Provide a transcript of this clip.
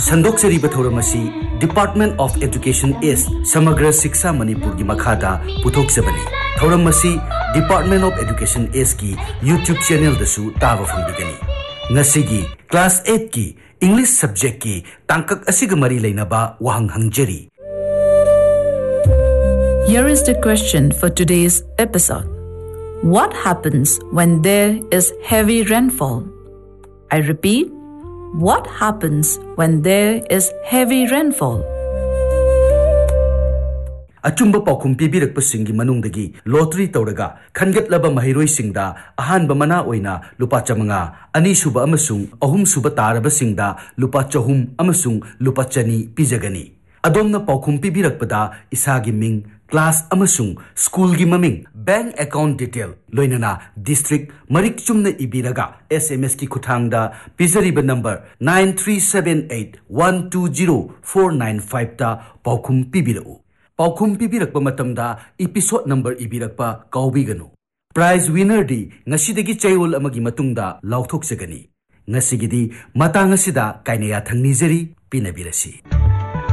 संदोक्सरी बथौरमसी department of education S समग्र शिक्षा मणिपुर की मखादा पुथोक्सबनी थौरमसी डिपार्टमेंट ऑफ एजुकेशन एस की यूट्यूब चैनल दसु ताब फंगबिगनी नसिगी क्लास 8 की इंग्लिश सब्जेक्ट की तांकक असिग मरी लेनबा वहंग हंगजरी. Here is the question for today's episode. What happens when there is heavy rainfall? I repeat, what happens when there is heavy rainfall? अचुंब पाखुम पीबीरकपसिंगी मनुंगदगी lottery तौरगा खनगतलबा महिरोइसिंगदा अहानबा मना ओइना लुपा चमंगा अनीसुबा अमसुंग अहुमसुबा तारबसिंगदा लुपा चहुम अमसुंग लुपा चनी पीजगनी. अदोमना पाखुम पीबीरकपदा इसागी Ming class अमसुंग school की ममिंग bank account detail लोइनना district Marik Chumna इबीरगा SMS की खुथांगदा पिजरीबा number 9378120495 ता पाखुम पीबीरउ. पाखुम पीबीरकपा मतमदा episode number इबीरकपा काउबीगनु. Prize winner दी ngasiदगी चैओल अमगी मतुंगदा लाउथोक्सगनी. ngasiगidi matang asida kainaya thangni jeri pinabirasi.